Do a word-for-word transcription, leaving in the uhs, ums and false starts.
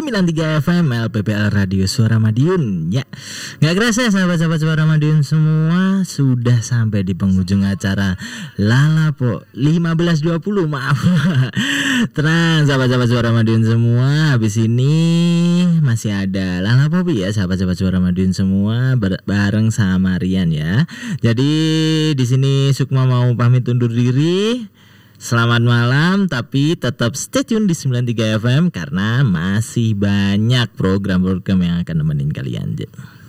sembilan tiga F M L P P L Radio Suara Madiun. Ya, gak kerasa sahabat-sahabat Suara Madiun semua sudah sampai di penghujung acara Lalapo lima belas dua puluh. Maaf. Tenang sahabat-sahabat Suara Madiun semua, habis ini masih ada Lalapo ya sahabat-sahabat Suara Madiun semua bareng sama Rian ya. Jadi di sini Sukma mau pamit undur diri. Selamat malam, tapi tetap stay tune di sembilan tiga F M karena masih banyak program-program yang akan nemenin kalian.